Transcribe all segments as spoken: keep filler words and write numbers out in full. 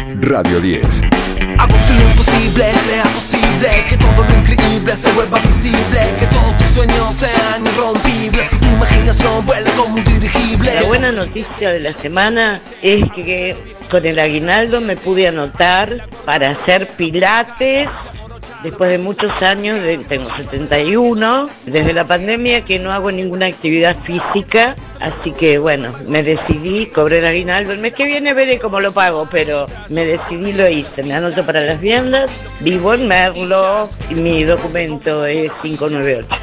Radio diez. Hago que lo imposible sea posible, que todo lo increíble se vuelva visible, que todos tus sueños sean irrompibles, que tu imaginación vuele como un dirigible. La buena noticia de la semana es que con el aguinaldo me pude anotar para hacer pilates. Después de muchos años, de, tengo setenta y uno, desde la pandemia que no hago ninguna actividad física, así que bueno, me decidí, cobré el aguinaldo, el mes que viene veré cómo lo pago, pero me decidí, lo hice, me anoto para las viandas, vivo en Merlo y mi documento es cinco nueve ocho.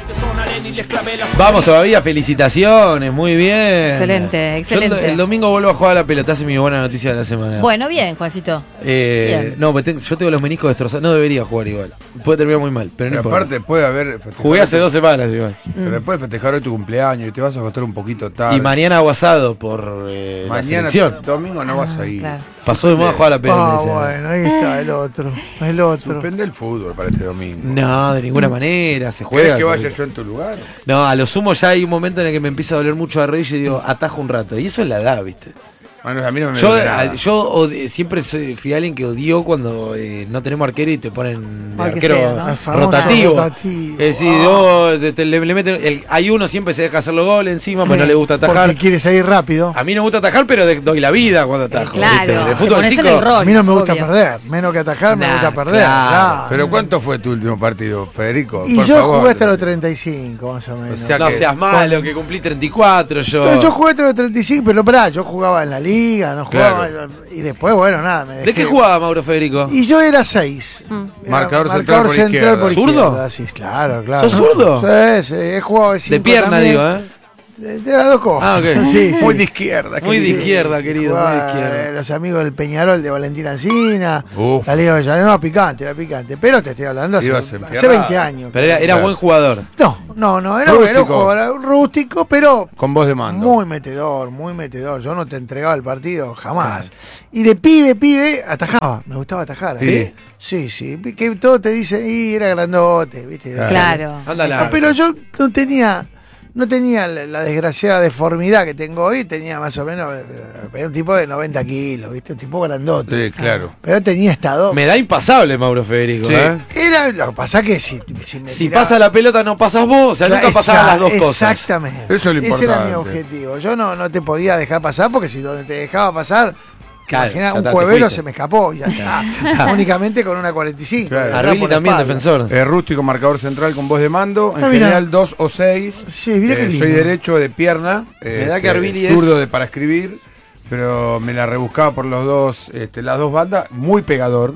Vamos todavía, felicitaciones, muy bien. Excelente, excelente. Yo el, el domingo vuelvo a jugar a la pelota, esa es mi buena noticia de la semana. Bueno, bien, Juancito. Eh, bien. No, tengo, yo tengo los meniscos destrozados, no debería jugar igual. Puede terminar muy mal, pero, pero no aparte puede haber... Jugué hace dos semanas igual. Pero Mm. después de festejar hoy tu cumpleaños y te vas a acostar un poquito tarde. Y mañana hago asado por eh, Mañana, la selección. domingo no vas a ir. Claro. Pasó de moda jugar a la pelota. Ah, ese año. bueno, ahí está el otro. El otro. Suspende el fútbol para este domingo. No, de ninguna manera, se juega. ¿Querés que vaya yo en tu lugar? No, a lo sumo ya hay un momento en el que me empieza a doler mucho la rodilla y digo, atajo un rato. Y eso es la edad, ¿viste? Bueno, a mí no me Yo, duele nada. a- yo odi- siempre soy, fui alguien que odió cuando eh, no tenemos arquero y te ponen de Ay, qué arquero feo, ¿no? El famoso rotativo. rotativo. Es decir, Ah. oh, te- te- le, le meten, el- hay uno siempre se deja hacer los goles encima, pues Sí. no le gusta atajar. Porque quiere salir rápido. A mí no me gusta atajar, pero de- doy la vida cuando atajo. claro, ¿viste? De te fútbol pones en cinco, el rol. A mí no me gusta obvio. perder. Menos que atajar, me Nah, gusta perder. claro. Claro. Pero ¿cuánto fue tu último partido, Federico? Y Por yo favor. jugué hasta los treinta y cinco, más o menos. O sea no que- seas malo, que cumplí treinta y cuatro yo. No, yo jugué hasta los treinta y cinco, pero pará, yo jugaba en la liga, no jugaba. Claro. Y después, bueno, nada, me dejé. ¿De qué jugaba Mauro Federico? Y yo era seis. Mm. Era Marcador central por izquierda. por ¿Zurdo? izquierda, sí, claro, claro. ¿Sos zurdo? Sí, sí, he jugado de cinco De pierna, también. digo, ¿eh? De, de las dos cosas. Ah, ok. Sí, sí. Muy de izquierda. Muy de querido. izquierda, querido, muy de Jugaba, izquierda. eh, Los amigos del Peñarol de Valentín Ancina, Uf. la Liga de Llanero, no, picante, era picante. Pero te estoy hablando hace, Ibas hace emperrado. veinte años. Pero era, era Claro. buen jugador. No, no, no, era, Rústico. era un jugador rústico, pero Con voz de mando. muy metedor, muy metedor. Yo no te entregaba el partido jamás. Y de pibe, pibe, atajaba. Me gustaba atajar. ¿Sí? ¿eh? Sí, sí. Que todo te dice, y era grandote, ¿viste? Claro. Anda No, largo. pero yo no tenía, no tenía la, la desgraciada deformidad que tengo hoy. Tenía más o menos, eh, era un tipo de noventa kilos, ¿viste? Un tipo grandote. Sí, claro. Pero tenía estado. Me da impasable Mauro Federico, Sí. ¿eh? Era, lo que pasa que si, si me Si tiraba- pasa la pelota no pasas vos, o sea, Claro, nunca pasaban las dos esa- cosas. Exactamente. Eso es lo Ese era mi importante. objetivo. Yo no, no te podía dejar pasar porque si donde te dejaba pasar, Claro, imagina, ya un está, te cuevero fuiste. se me escapó y ya está. Únicamente con una cuarenta y cinco. Claro. me agarraba Arvili por la también, espalda. defensor. Eh, rústico, marcador central con voz de mando. En Ah, mira. general dos o seis. Sí, mira qué Eh, lindo. soy derecho de pierna. Me da este, que Arvili es- zurdo de para escribir. Pero me la rebuscaba por los dos, este, las dos bandas. Muy pegador.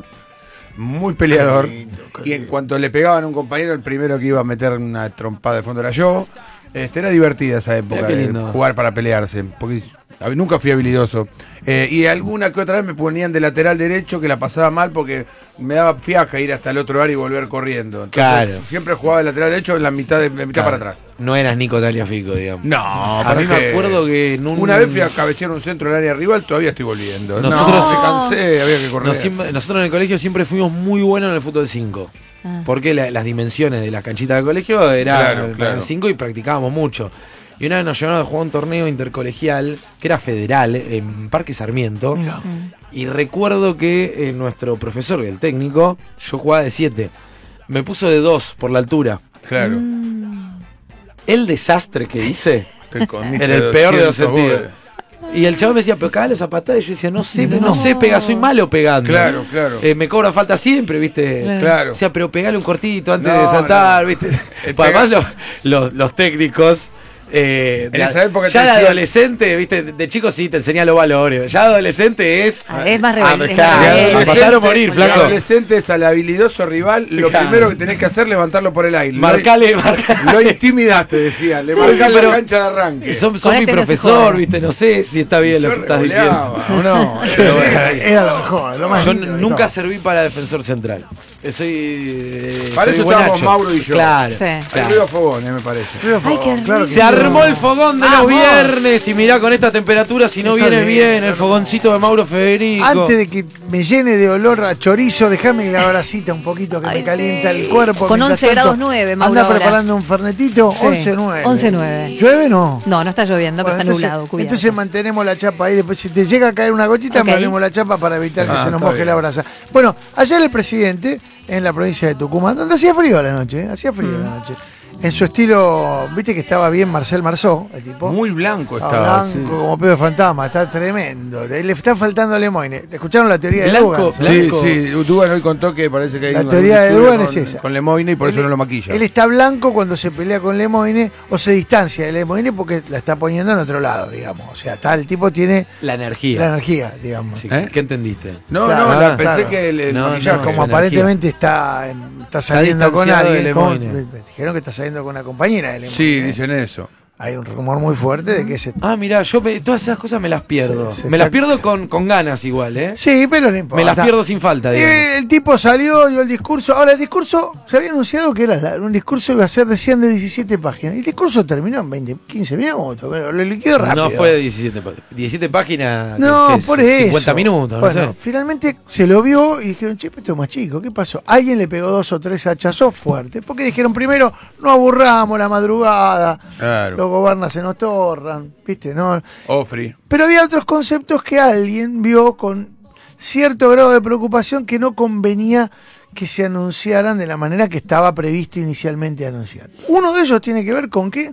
Muy peleador. Y en cuanto le pegaban a un compañero, el primero que iba a meter una trompada de fondo era yo. Este, era divertida esa época, Mirá qué de lindo. jugar para pelearse. Porque a- nunca fui habilidoso. Eh, y alguna que otra vez me ponían de lateral derecho que la pasaba mal porque me daba fiaca ir hasta el otro área y volver corriendo. Entonces, Claro. siempre jugaba de lateral derecho en la mitad, de, de mitad Claro. para atrás. No eras Nico Taliafico, digamos. No, a mí me acuerdo que en un... Una vez fui a cabecear un centro del área rival, todavía estoy volviendo. Nosotros- no, se cansé, había que correr. Nos siempre- nosotros en el colegio siempre fuimos muy buenos en el fútbol cinco. Ah. Porque la- las dimensiones de las canchitas del colegio eran Claro, claro. cinco y practicábamos mucho. Y una vez nos llevaron a jugar un torneo intercolegial que era federal en Parque Sarmiento. Mira. Y recuerdo que eh, nuestro profesor, el técnico, yo jugaba de siete. Me puso de dos por la altura. Claro. El desastre que hice Te comiste en el peor de los doscientos sentidos. goles. Y el chavo me decía, pero cagale esa patada. Y yo decía, no sé, no, sé pegar, soy malo pegando. Claro, claro. Eh, me cobran falta siempre, ¿viste? Claro. O sea, pero pegale un cortito antes No, de saltar, no. ¿viste? El Pues además pega- los, los, los técnicos... eh, En de- esa época ya te de decían- adolescente, ¿viste? De chico sí te enseña los valores. Ya de adolescente es... Ah, es más Ah, rebelde. es claro, más de rebelde. adolescente- matar o morir, de flaco. adolescente es al habilidoso rival, lo Claro. primero que tenés que hacer es levantarlo por el aire. Marcale, Lo, marcale. lo intimidaste, decía. Le Sí, marcás pero- la cancha de arranque. Son, son Con mi este no se profesor, juega. ¿viste? No sé si está bien lo Yo que estás revoleaba, diciendo. ¿o no? Pero bueno, Era lo mejor, lo más yo lindo de nunca todo. serví para defensor central. Eh, Soy. eh, Para soy eso buenacho. estábamos Mauro y yo. Claro. Sí. Hay claro. ruido fogones, me parece. Pero, Ay, qué claro que Se sí. arma armó el fogón de los Vamos. viernes. Y mirá con esta temperatura, si no Está viene bien, bien, el fogoncito de Mauro Federico. Antes de que me llene de olor a chorizo, déjame la bracita un poquito que Ay, me calienta sí. el cuerpo. Con Mientras once tanto, grados nueve, Mauro, Anda ahora. preparando un fernetito, Sí, once nueve. once nueve. ¿Llueve no? No, no está lloviendo, pero Bueno, está entonces, nublado, cubierto. entonces mantenemos la chapa ahí. Después, si te llega a caer una gotita, Ok. mantenemos la chapa para evitar que Ah, se nos está moje bien. la brasa. Bueno, ayer el presidente, en la provincia de Tucumán, donde hacía frío a la noche, ¿eh? hacía frío a Mm. la noche. En su estilo, viste que estaba bien Marcel Marceau, el tipo. Muy blanco Estaba estaba. blanco sí. como pedo de fantasma, está tremendo. Le está faltando Lemoyne. ¿Escucharon la teoría de Blanco, Dugan? Sí, Blanco. sí, Dugan hoy contó que parece que hay La un- teoría un de estudio Dugan con, es esa. con Lemoyne y por eso Él- no lo maquilla. Él está blanco cuando se pelea con Lemoyne o se distancia de Lemoyne porque la está poniendo en otro lado, digamos. O sea, está, el tipo tiene La energía. la energía, digamos. Sí, ¿Eh? ¿Qué entendiste? No, Claro, no, la- ah, pensé claro. que el, el No, maquillaje. no, Como energía. aparentemente está, en- está saliendo con distanciado de alguien. ¿cómo? Lemoyne. Me- me dijeron que está saliendo con una compañera de Lemoyne. Sí, ¿eh? dicen eso. Hay un rumor muy fuerte de que ese. Ah, mirá, yo me- todas esas cosas me las pierdo. Se- se me está- las pierdo con, con ganas igual, ¿eh? Sí, pero no importa. Me las pierdo sin falta, digamos. Eh, el tipo salió, dio el discurso. Ahora, el discurso se había anunciado que era la- un discurso que iba a ser, decían, de diecisiete páginas. Y el discurso terminó en veinte, quince minutos. Pero lo liquidó rápido. No fue de diecisiete, pa- diecisiete páginas. No, ¿qué es? por eso. cincuenta minutos, no Bueno, sé. finalmente se lo vio y dijeron, che, pero esto es más chico, ¿qué pasó? Alguien le pegó dos o tres hachazos fuertes. Porque dijeron, primero, no aburramos la madrugada. Claro. Los gobiernos se nos torran, ¿viste? No. Ofri. Pero había otros conceptos que alguien vio con cierto grado de preocupación que no convenía que se anunciaran de la manera que estaba previsto inicialmente anunciar. Uno de ellos tiene que ver con qué?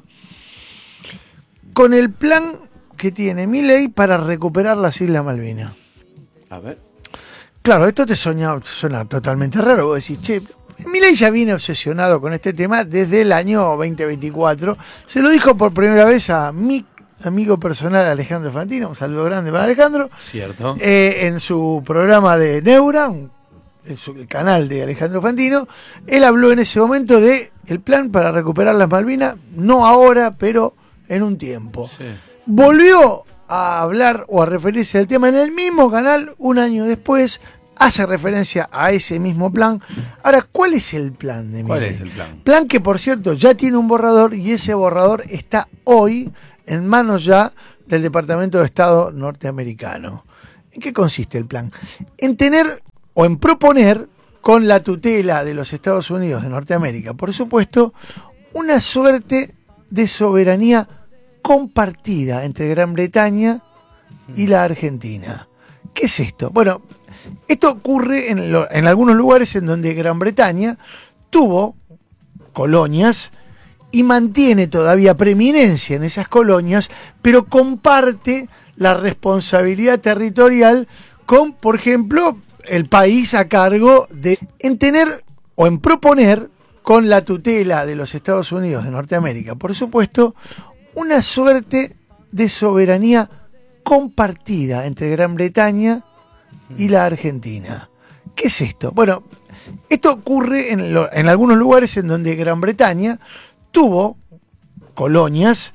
Con el plan que tiene Milei para recuperar las Islas Malvinas. A ver. Claro, esto te suena, suena totalmente raro. Vos decís, che, Milei ya viene obsesionado con este tema desde el año veinte veinticuatro. Se lo dijo por primera vez a mi amigo personal Alejandro Fantino, un saludo grande para Alejandro, Cierto. eh, en su programa de Neura, un- en su el canal de Alejandro Fantino. Él habló en ese momento de el plan para recuperar las Malvinas, no ahora, pero en un tiempo. Sí. Volvió a hablar o a referirse al tema en el mismo canal un año después, hace referencia a ese mismo plan. Ahora, ¿cuál es el plan de ¿Cuál Milei? es el plan? Plan que, por cierto, ya tiene un borrador y ese borrador está hoy en manos ya del Departamento de Estado norteamericano. ¿En qué consiste el plan? En tener o en proponer, con la tutela de los Estados Unidos de Norteamérica, por supuesto, una suerte de soberanía compartida entre Gran Bretaña y la Argentina. ¿Qué es esto? Bueno, esto ocurre en, lo- en algunos lugares en donde Gran Bretaña tuvo colonias y mantiene todavía preeminencia en esas colonias, pero comparte la responsabilidad territorial con, por ejemplo, el país a cargo de en tener o en proponer, con la tutela de los Estados Unidos de Norteamérica, por supuesto, una suerte de soberanía compartida entre Gran Bretaña y la Argentina. ¿Qué es esto? Bueno, esto ocurre en, lo- en algunos lugares en donde Gran Bretaña tuvo colonias